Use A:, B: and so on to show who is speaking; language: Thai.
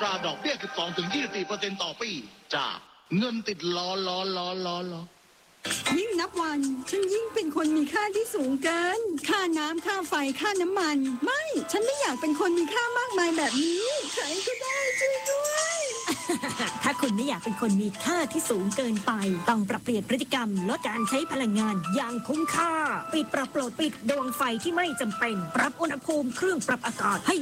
A: ตราดอกเบี้ย 12-24% ต่อปีจากเงินติดล้อ
B: ยิ่งนับวันฉันยิ่งเป็นคนมีค่าที่สูงเกินค่าน้ำค่าไฟค่าน้ำมันไม่ฉันไม่อยากเป็นคนมีค่ามากมายแบบนี้ใครก็ได้ช่วยด้วย
C: ถ้าคุณไม่อยากเป็นคนมีค่าที่สูงเกินไปต้องปรับเปลี่ยนพฤติกรรมลดการใช้พลังงานอย่างคุ้มค่าปิดปรับโปรดปิดดวงไฟที่ไม่จำเป็นปรับอุณหภูมิเครื่องปรับอากาศให้